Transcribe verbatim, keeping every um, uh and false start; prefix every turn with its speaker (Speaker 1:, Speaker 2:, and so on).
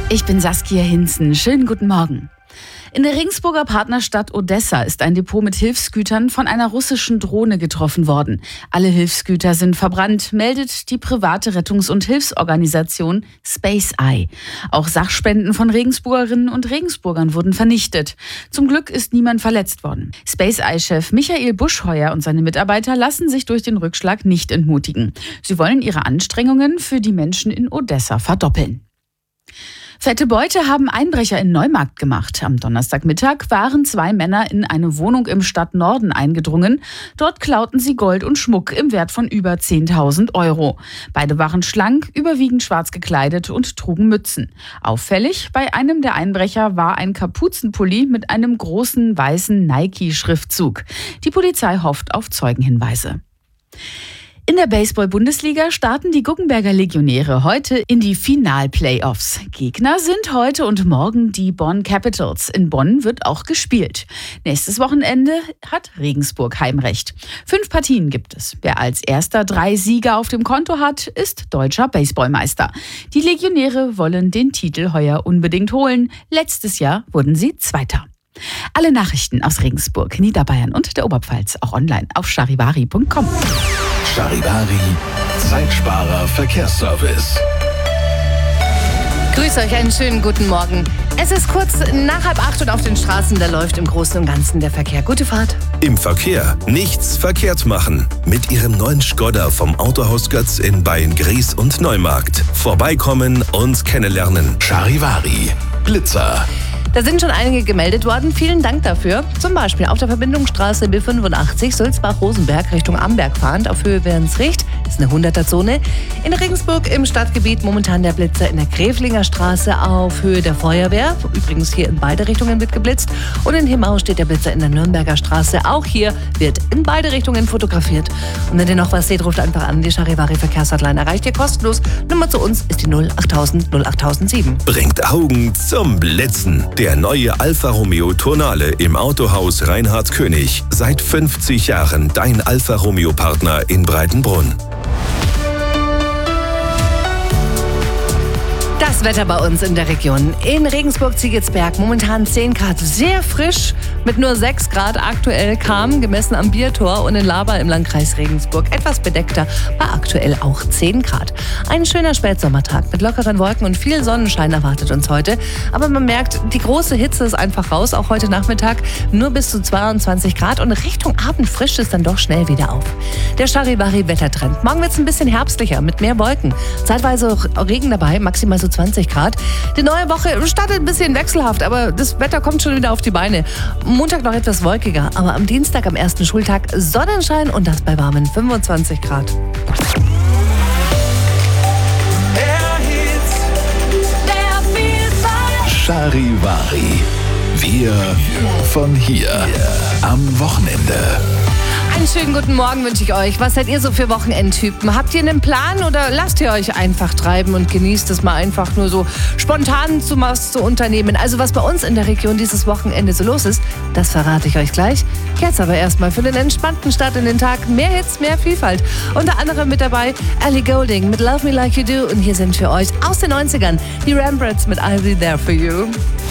Speaker 1: Ich bin Saskia Hinzen. Schönen guten Morgen. In der Regensburger Partnerstadt Odessa ist ein Depot mit Hilfsgütern von einer russischen Drohne getroffen worden. Alle Hilfsgüter sind verbrannt, meldet die private Rettungs- und Hilfsorganisation SpaceEye. Auch Sachspenden von Regensburgerinnen und Regensburgern wurden vernichtet. Zum Glück ist niemand verletzt worden. SpaceEye-Chef Michael Buschheuer und seine Mitarbeiter lassen sich durch den Rückschlag nicht entmutigen. Sie wollen ihre Anstrengungen für die Menschen in Odessa verdoppeln. Fette Beute haben Einbrecher in Neumarkt gemacht. Am Donnerstagmittag waren zwei Männer in eine Wohnung im Stadtnorden eingedrungen. Dort klauten sie Gold und Schmuck im Wert von über zehntausend Euro. Beide waren schlank, überwiegend schwarz gekleidet und trugen Mützen. Auffällig, bei einem der Einbrecher war ein Kapuzenpulli mit einem großen weißen Nike-Schriftzug. Die Polizei hofft auf Zeugenhinweise. In der Baseball-Bundesliga starten die Guggenberger Legionäre heute in die Final-Playoffs. Gegner sind heute und morgen die Bonn Capitals. In Bonn wird auch gespielt. Nächstes Wochenende hat Regensburg Heimrecht. Fünf Partien gibt es. Wer als erster drei Sieger auf dem Konto hat, ist deutscher Baseballmeister. Die Legionäre wollen den Titel heuer unbedingt holen. Letztes Jahr wurden sie Zweiter. Alle Nachrichten aus Regensburg, Niederbayern und der Oberpfalz auch online auf charivari punkt com.
Speaker 2: Charivari, Zeitsparer Verkehrsservice.
Speaker 3: Grüß euch, einen schönen guten Morgen. Es ist kurz nach halb acht und auf den Straßen, da läuft im Großen und Ganzen der Verkehr. Gute Fahrt.
Speaker 2: Im Verkehr nichts verkehrt machen. Mit Ihrem neuen Skoda vom Autohaus Götz in Beyen-Gries und Neumarkt. Vorbeikommen und kennenlernen. Charivari, Blitzer.
Speaker 3: Da sind schon einige gemeldet worden. Vielen Dank dafür. Zum Beispiel auf der Verbindungsstraße B fünfundachtzig Sulzbach-Rosenberg Richtung Amberg fahrend auf Höhe Wernsricht. Das ist eine hunderter-Zone. In Regensburg im Stadtgebiet momentan der Blitzer in der Gräflinger Straße auf Höhe der Feuerwehr. Übrigens hier in beide Richtungen wird geblitzt. Und in Himau steht der Blitzer in der Nürnberger Straße. Auch hier wird in beide Richtungen fotografiert. Und wenn ihr noch was seht, ruft einfach an. Die Charivari Verkehrshotline erreicht ihr kostenlos. Nummer zu uns ist die null achttausend null achttausendsieben.
Speaker 2: Bringt Augen zum Blitzen. Der neue Alfa Romeo Tonale im Autohaus Reinhard König. Seit fünfzig Jahren dein Alfa Romeo Partner in Breitenbrunn.
Speaker 3: Das Wetter bei uns in der Region. In Regensburg-Ziegelsberg momentan zehn Grad, sehr frisch mit nur sechs Grad aktuell kam, gemessen am Biertor, und in Laber im Landkreis Regensburg etwas bedeckter, bei aktuell auch zehn Grad. Ein schöner Spätsommertag mit lockeren Wolken und viel Sonnenschein erwartet uns heute. Aber man merkt, die große Hitze ist einfach raus, auch heute Nachmittag nur bis zu zweiundzwanzig Grad, und Richtung Abend frischt es dann doch schnell wieder auf. Der Charivari-Wettertrend. Morgen wird es ein bisschen herbstlicher mit mehr Wolken. Zeitweise auch Regen dabei, maximal so zwanzig Grad. Die neue Woche startet ein bisschen wechselhaft, aber das Wetter kommt schon wieder auf die Beine. Montag noch etwas wolkiger, aber am Dienstag, am ersten Schultag, Sonnenschein und das bei warmen fünfundzwanzig Grad.
Speaker 2: Charivari. Wir von hier. Am Wochenende.
Speaker 3: Einen schönen guten Morgen wünsche ich euch. Was seid ihr so für Wochenendtypen? Habt ihr einen Plan oder lasst ihr euch einfach treiben und genießt es mal einfach nur so spontan zu was zu unternehmen? Also was bei uns in der Region dieses Wochenende so los ist, das verrate ich euch gleich. Jetzt aber erstmal für den entspannten Start in den Tag mehr Hits, mehr Vielfalt. Unter anderem mit dabei Ellie Goulding mit Love Me Like You Do, und hier sind für euch aus den neunzigern die Rembrandts mit I'll Be There For You.